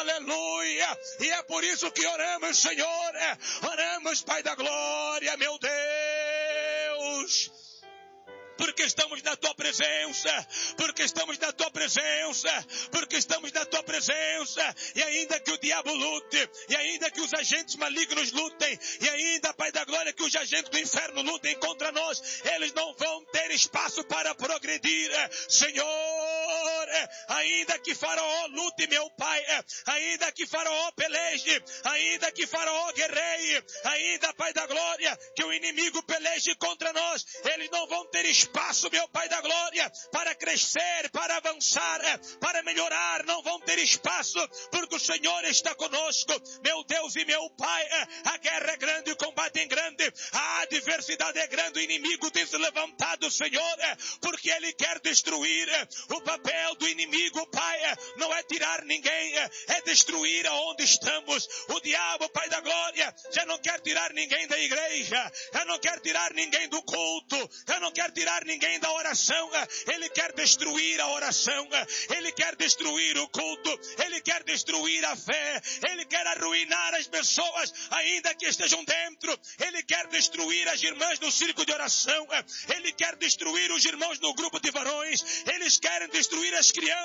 aleluia. E é por isso que oramos, Senhor, oramos, Pai da glória, meu Deus. Porque estamos na tua presença, porque estamos na tua presença, porque estamos na tua presença, e ainda que o diabo lute, e ainda que os agentes malignos lutem, e ainda, Pai da glória, que os agentes do inferno lutem contra nós, eles não vão ter espaço para progredir, Senhor, ainda que Faraó lute, meu Pai, ainda que Faraó peleje, ainda que Faraó guerreie, ainda, Pai da glória, que o inimigo peleje contra nós, eles não vão ter espaço, meu Pai da glória, para crescer, para avançar, para melhorar, não vão ter espaço, porque o Senhor está conosco, meu Deus e meu Pai. A guerra é grande, o combate é grande, a adversidade é grande, o inimigo tem se levantado, Senhor, porque ele quer destruir. O papel do inimigo, Pai, não é tirar ninguém, é destruir aonde estamos. O diabo, Pai da glória, já não quer tirar ninguém da igreja, já não quer tirar ninguém do culto, já não quer tirar ninguém da oração, ele quer destruir a oração, ele quer destruir o culto, ele quer destruir a fé, ele quer arruinar as pessoas, ainda que estejam dentro, ele quer destruir as irmãs no círculo de oração, ele quer destruir os irmãos no grupo de varões, eles querem destruir as crianças.